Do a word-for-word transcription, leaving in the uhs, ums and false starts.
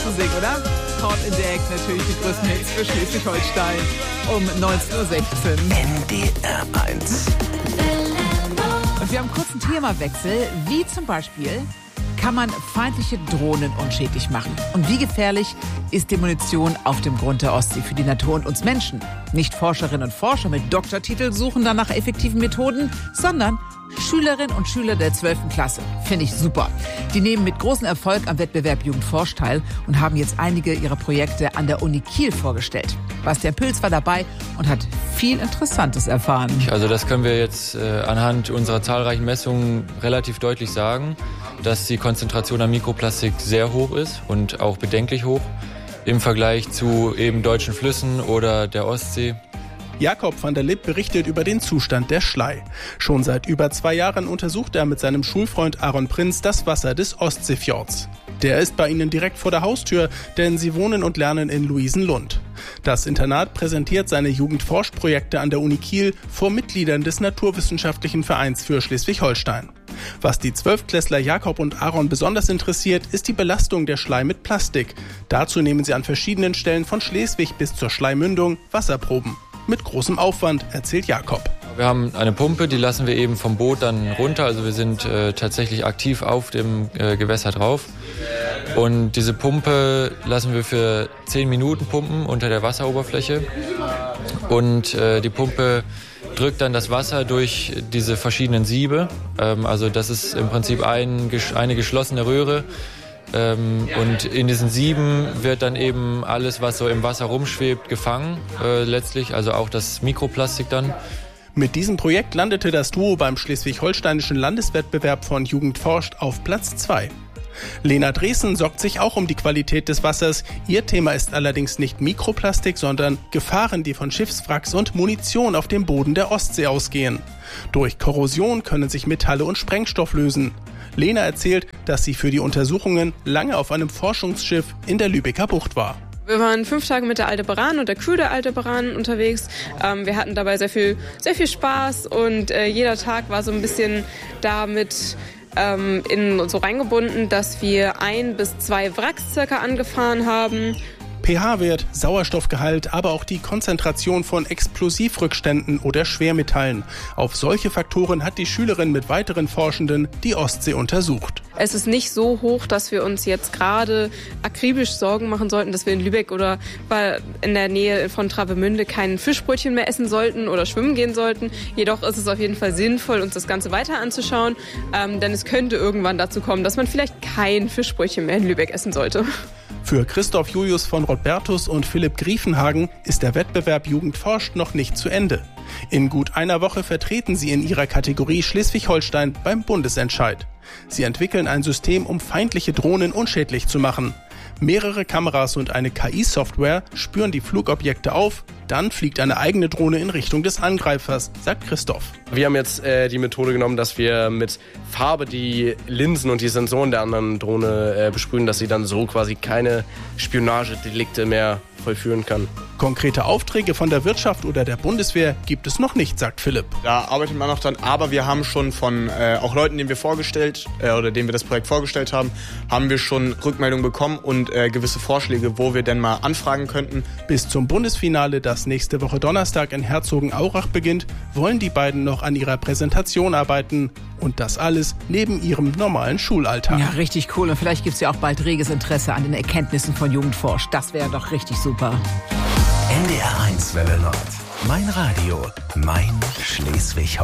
Musik, oder? Caught in the Act, natürlich die größten Hits für Schleswig-Holstein um neunzehn Uhr sechzehn. N D R eins. Und wir haben einen kurzen Themawechsel, wie zum Beispiel: Kann man feindliche Drohnen unschädlich machen? Und wie gefährlich ist die Munition auf dem Grund der Ostsee für die Natur und uns Menschen? Nicht Forscherinnen und Forscher mit Doktortitel suchen dann nach effektiven Methoden, sondern Schülerinnen und Schüler der zwölften Klasse. Finde ich super. Die nehmen mit großem Erfolg am Wettbewerb Jugend forscht teil und haben jetzt einige ihrer Projekte an der Uni Kiel vorgestellt. Bastian Püls war dabei und hat viel Interessantes erfahren. Also das können wir jetzt äh, anhand unserer zahlreichen Messungen relativ deutlich sagen, dass die Konzentration an Mikroplastik sehr hoch ist und auch bedenklich hoch im Vergleich zu eben deutschen Flüssen oder der Ostsee. Jakob van der Lipp berichtet über den Zustand der Schlei. Schon seit über zwei Jahren untersucht er mit seinem Schulfreund Aaron Prinz das Wasser des Ostseefjords. Der ist bei ihnen direkt vor der Haustür, denn sie wohnen und lernen in Luisenlund. Das Internat präsentiert seine Jugendforschprojekte an der Uni Kiel vor Mitgliedern des Naturwissenschaftlichen Vereins für Schleswig-Holstein. Was die Zwölftklässler Jakob und Aaron besonders interessiert, ist die Belastung der Schlei mit Plastik. Dazu nehmen sie an verschiedenen Stellen von Schleswig bis zur Schleimündung Wasserproben. Mit großem Aufwand, erzählt Jakob. Wir haben eine Pumpe, die lassen wir eben vom Boot dann runter. Also wir sind äh, tatsächlich aktiv auf dem äh, Gewässer drauf. Und diese Pumpe lassen wir für zehn Minuten pumpen unter der Wasseroberfläche. Und äh, die Pumpe drückt dann das Wasser durch diese verschiedenen Siebe. Ähm, also das ist im Prinzip ein, eine geschlossene Röhre. Ähm, und in diesen Sieben wird dann eben alles, was so im Wasser rumschwebt, gefangen äh, letztlich, also auch das Mikroplastik dann. Mit diesem Projekt landete das Duo beim schleswig-holsteinischen Landeswettbewerb von Jugend forscht auf Platz zwei. Lena Dresen sorgt sich auch um die Qualität des Wassers. Ihr Thema ist allerdings nicht Mikroplastik, sondern Gefahren, die von Schiffswracks und Munition auf dem Boden der Ostsee ausgehen. Durch Korrosion können sich Metalle und Sprengstoff lösen. Lena erzählt, dass sie für die Untersuchungen lange auf einem Forschungsschiff in der Lübecker Bucht war. Wir waren fünf Tage mit der Aldebaran und der Crew der Aldebaran unterwegs. Ähm, wir hatten dabei sehr viel, sehr viel Spaß und äh, jeder Tag war so ein bisschen damit ähm, in so reingebunden, dass wir ein bis zwei Wracks circa angefahren haben. pH-Wert, Sauerstoffgehalt, aber auch die Konzentration von Explosivrückständen oder Schwermetallen. Auf solche Faktoren hat die Schülerin mit weiteren Forschenden die Ostsee untersucht. Es ist nicht so hoch, dass wir uns jetzt gerade akribisch Sorgen machen sollten, dass wir in Lübeck oder in der Nähe von Travemünde kein Fischbrötchen mehr essen sollten oder schwimmen gehen sollten. Jedoch ist es auf jeden Fall sinnvoll, uns das Ganze weiter anzuschauen, ähm, denn es könnte irgendwann dazu kommen, dass man vielleicht kein Fischbrötchen mehr in Lübeck essen sollte. Für Christoph Julius von Rothbertus und Philipp Griefenhagen ist der Wettbewerb Jugend forscht noch nicht zu Ende. In gut einer Woche vertreten sie in ihrer Kategorie Schleswig-Holstein beim Bundesentscheid. Sie entwickeln ein System, um feindliche Drohnen unschädlich zu machen. Mehrere Kameras und eine K I-Software spüren die Flugobjekte auf, dann fliegt eine eigene Drohne in Richtung des Angreifers, sagt Christoph. Wir haben jetzt äh, die Methode genommen, dass wir mit Farbe die Linsen und die Sensoren der anderen Drohne äh, besprühen, dass sie dann so quasi keine Spionagedelikte mehr vollführen kann. Konkrete Aufträge von der Wirtschaft oder der Bundeswehr gibt es noch nicht, sagt Philipp. Da arbeitet man noch dran, aber wir haben schon von äh, auch Leuten, denen wir vorgestellt äh, oder denen wir das Projekt vorgestellt haben, haben wir schon Rückmeldungen bekommen und äh, gewisse Vorschläge, wo wir denn mal anfragen könnten. Bis zum Bundesfinale, das nächste Woche Donnerstag in Herzogenaurach beginnt, wollen die beiden noch an ihrer Präsentation arbeiten. Und das alles neben ihrem normalen Schulalltag. Ja, richtig cool. Und vielleicht gibt es ja auch bald reges Interesse an den Erkenntnissen von Jugend forscht. Das wäre doch richtig super. N D R eins Welle Nord. Mein Radio, mein Schleswig-Holstein.